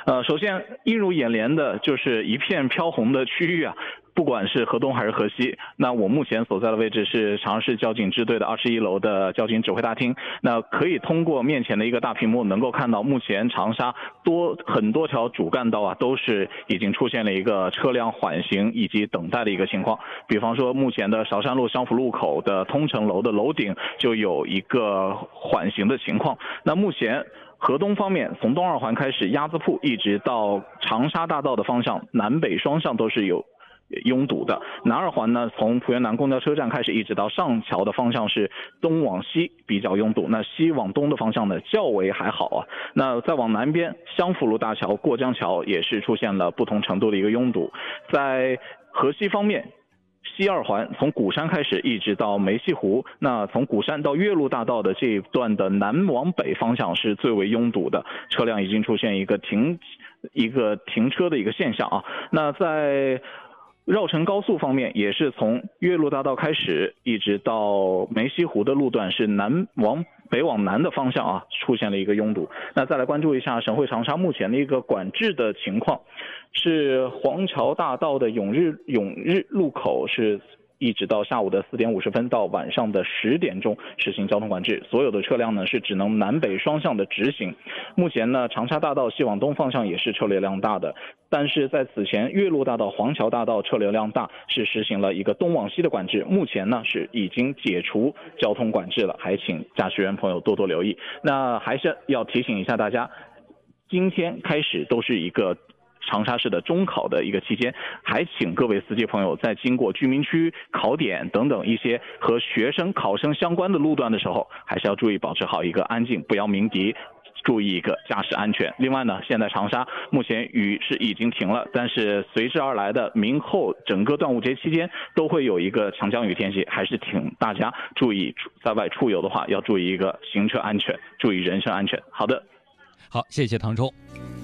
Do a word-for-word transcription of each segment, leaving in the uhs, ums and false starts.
呃，首先映入眼帘的就是一片飘红的区域啊。不管是河东还是河西，那我目前所在的位置是长沙市交警支队的二十一楼的交警指挥大厅。那可以通过面前的一个大屏幕，能够看到目前长沙多很多条主干道啊，都是已经出现了一个车辆缓行以及等待的一个情况。比方说，目前的韶山路商福路口的通城楼的楼顶就有一个缓行的情况。那目前河东方面，从东二环开始，鸭子铺一直到长沙大道的方向，南北双向都是有拥堵的。南二环呢，从浦园南公交车站开始，一直到上桥的方向是东往西比较拥堵，那西往东的方向呢较为还好啊。那再往南边，襄福路大桥、过江桥也是出现了不同程度的一个拥堵。在河西方面，西二环从鼓山开始一直到梅溪湖，那从鼓山到岳麓大道的这一段的南往北方向是最为拥堵的，车辆已经出现一个停一个停车的一个现象啊。那在绕城高速方面，也是从岳麓大道开始一直到梅溪湖的路段是南往北往南的方向啊，出现了一个拥堵。那再来关注一下省会长沙目前的一个管制的情况，是黄桥大道的永日永日路口是一直到下午的四点五十分到晚上的十点钟实行交通管制，所有的车辆呢是只能南北双向的直行。目前呢，长沙大道西往东方向也是车流量大的，但是在此前岳麓大道、黄桥大道车流量大，是实行了一个东往西的管制。目前呢是已经解除交通管制了，还请驾驶员朋友多多留意。那还是要提醒一下大家，今天开始都是一个长沙市的中考的一个期间，还请各位司机朋友在经过居民区、考点等等一些和学生、考生相关的路段的时候，还是要注意保持好一个安静，不要鸣笛，注意一个驾驶安全。另外呢，现在长沙目前雨是已经停了，但是随之而来的明后整个端午节期间都会有一个强降雨天气，还是请大家注意在外出游的话，要注意一个行车安全，注意人身安全。好的， 好，谢谢唐周。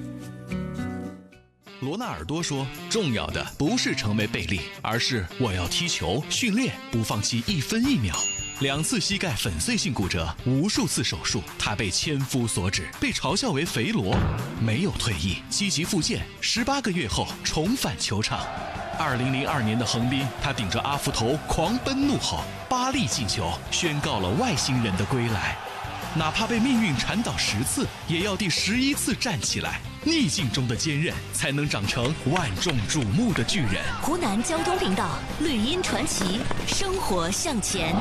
罗纳尔多说，重要的不是成为贝利，而是我要踢球、训练，不放弃一分一秒。两次膝盖粉碎性骨折，无数次手术，他被千夫所指，被嘲笑为肥罗，没有退役，积极复健，十八个月后重返球场。二零零二年的横滨，他顶着阿福头狂奔怒吼，八粒进球宣告了外星人的归来。哪怕被命运缠倒十次，也要第十一次站起来。逆境中的坚韧，才能长成万众瞩目的巨人。 湖南交通频道绿茵传奇，生活向前。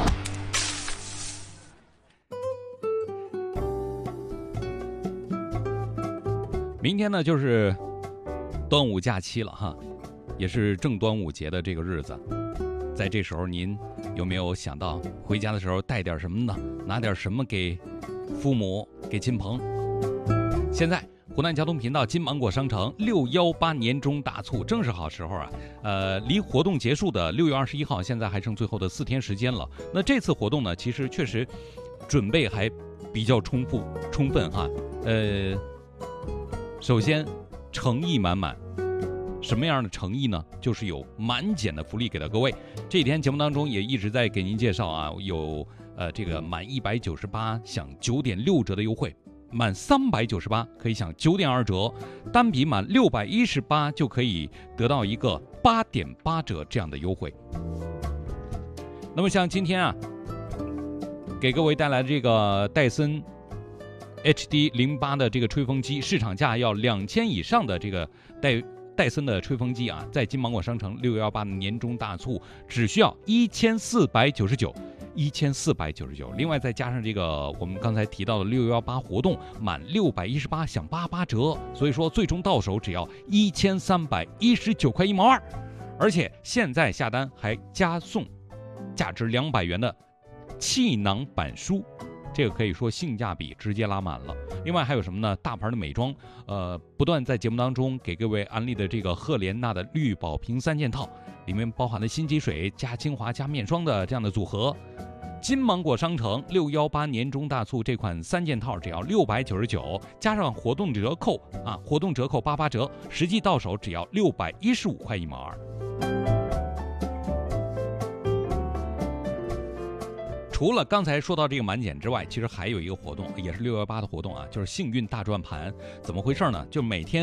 明天呢就是端午假期了哈，也是正端午节的这个日子。在这时候，您有没有想到回家的时候带点什么呢？拿点什么给父母、给亲朋？现在湖南交通频道金芒果商城六一八年中大促正是好时候啊！呃，离活动结束的六月二十一号，现在还剩最后的四天时间了。那这次活动呢，其实确实准备还比较充分充分哈。呃，首先诚意满满。什么样的诚意呢？就是有满减的福利给到各位。这几天节目当中也一直在给您介绍啊，有呃这个满一百九十八享九点六折的优惠，满三百九十八可以享九点二折，单笔满六百一十八就可以得到一个八点八折这样的优惠。那么像今天啊，给各位带来这个戴森 H D 零八 的这个吹风机，市场价要两千以上的这个戴。戴森的吹风机啊，在金芒果商城六一八年中大促只需要一千四百九十九，一千四百九十九。另外再加上这个我们刚才提到的六一八活动，满六百一十八享八八折，所以说最终到手只要一千三百一十九块一毛二，而且现在下单还加送价值两百元的气囊板书。这个可以说性价比直接拉满了。另外还有什么呢？大牌的美妆，呃，不断在节目当中给各位安利的这个赫莲娜的绿宝瓶三件套，里面包含了新积水加精华加面霜的这样的组合。金芒果商城六一八年中大促这款三件套只要六百九十九，加上活动折扣啊，活动折扣八八折，实际到手只要六百一十五块一毛二。除了刚才说到这个满减之外，其实还有一个活动，也是六一八的活动啊，就是幸运大转盘。怎么回事呢？就每天